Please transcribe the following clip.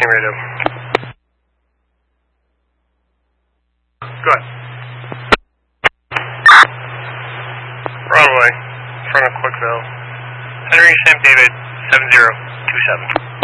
Listening radio. Go ahead. Broadway, front of Quickville. Henry St. David, 7027.